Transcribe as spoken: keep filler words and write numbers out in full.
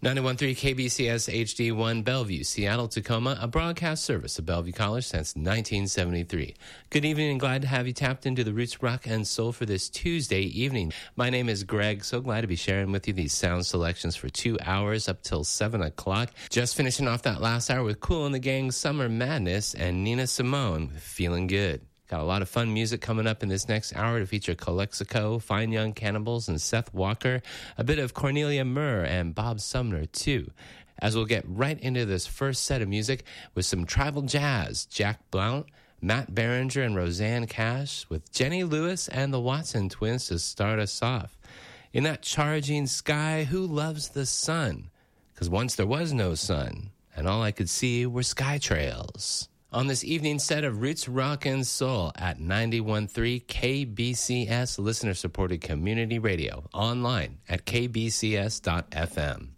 ninety-one point three K B C S H D one Bellevue, Seattle, Tacoma, a broadcast service of Bellevue College since nineteen seventy-three. Good evening and glad to have you tapped into the Roots Rock and Soul for this Tuesday evening. My name is Greg. So glad to be sharing with you these sound selections for two hours up till seven o'clock. Just finishing off that last hour with Kool and the Gang's Summer Madness and Nina Simone with Feeling Good. Got a lot of fun music coming up in this next hour to feature Calexico, Fine Young Cannibals, and Seth Walker. A bit of Cornelia Murr and Bob Sumner, too. As we'll get right into this first set of music with some tribal jazz. Jack Blount, Matt Berenger, and Roseanne Cash with Jenny Lewis and the Watson Twins to start us off. In that charging sky, who loves the sun? Because once there was no sun, and all I could see were sky trails. On this evening set of Roots Rock and Soul at ninety-one point three K B C S listener-supported community radio, online at k b c s dot f m.